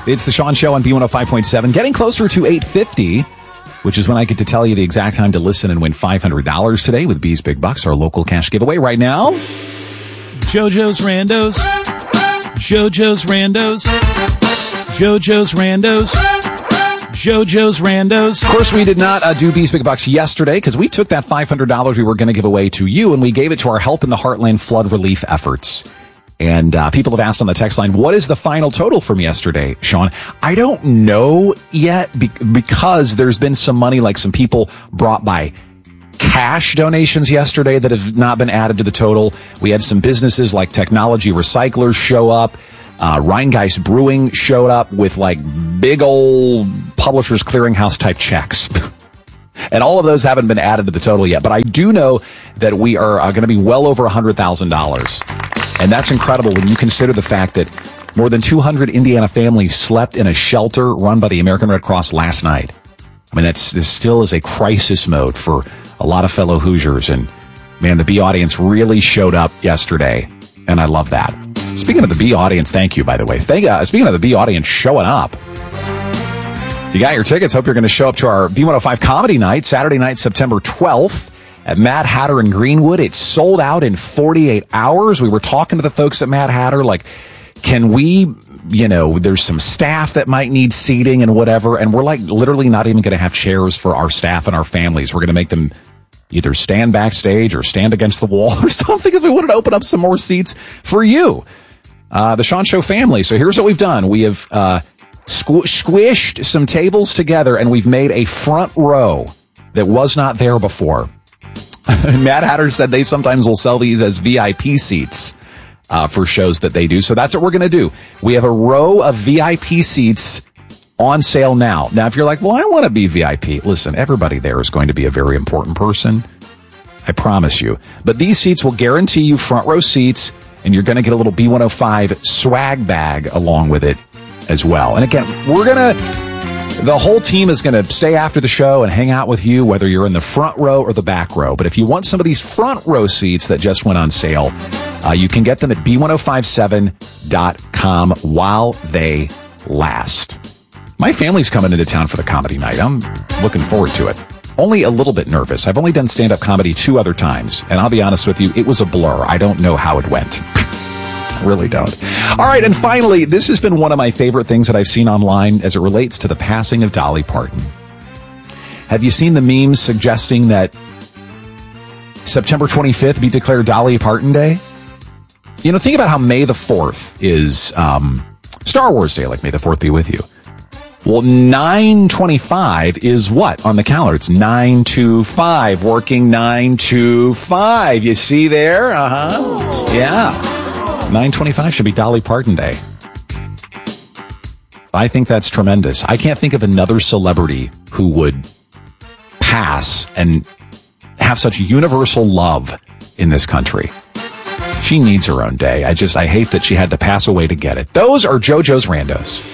It's the Sean Show on B105.7. Getting closer to 8:50, which is when I get to tell you the exact time to listen and win $500 today with B's Big Bucks, our local cash giveaway right now. JoJo's Randos. JoJo's Randos. JoJo's Randos. JoJo's Randos. Of course, we did not do B's Big Bucks yesterday because we took that $500 we were going to give away to you and we gave it to our Help in the Heartland flood relief efforts. And people have asked on the text line, what is the final total from yesterday, Sean? I don't know yet because there's been some money, like some people brought by cash donations yesterday that have not been added to the total. We had some businesses like Technology Recyclers show up. Rheingeist Brewing showed up with like big old Publishers Clearinghouse type checks. And all of those haven't been added to the total yet. But I do know that we are going to be well over $100,000. And that's incredible when you consider the fact that more than 200 Indiana families slept in a shelter run by the American Red Cross last night. I mean, this still is a crisis mode for a lot of fellow Hoosiers. And, man, the B audience really showed up yesterday. And I love that. Speaking of the B audience, thank you, by the way. Speaking of the B audience showing up, if you got your tickets, hope you're going to show up to our B105 Comedy Night, Saturday night, September 12th. At Mad Hatter in Greenwood. It's sold out in 48 hours. We were talking to the folks at Mad Hatter, like, can we, there's some staff that might need seating and whatever. And we're like literally not even going to have chairs for our staff and our families. We're going to make them either stand backstage or stand against the wall or something because we wanted to open up some more seats for you, the Sean Show family. So here's what we've done. We have squished some tables together and we've made a front row that was not there before. Mad Hatter said they sometimes will sell these as VIP seats for shows that they do. So that's what we're going to do. We have a row of VIP seats on sale now. Now, if you're like, well, I want to be VIP. Listen, everybody there is going to be a very important person. I promise you. But these seats will guarantee you front row seats, and you're going to get a little B105 swag bag along with it as well. And again, the whole team is going to stay after the show and hang out with you, whether you're in the front row or the back row. But if you want some of these front row seats that just went on sale, you can get them at b1057.com while they last. My family's coming into town for the comedy night. I'm looking forward to it. Only a little bit nervous. I've only done stand-up comedy 2 other times. And I'll be honest with you, it was a blur. I don't know how it went. Really don't. All right, and finally, this has been one of my favorite things that I've seen online as it relates to the passing of Dolly Parton. Have you seen the memes suggesting that September 25th be declared Dolly Parton Day? Think about how May the 4th is Star Wars Day, like May the 4th be with you. Well, 9/25 is what on the calendar? It's 9/25, working 9/25. You see there? Yeah. 9/25 should be Dolly Parton Day. I think that's tremendous. I can't think of another celebrity who would pass and have such universal love in this country. She needs her own day. I hate that she had to pass away to get it. Those are JoJo's Randos.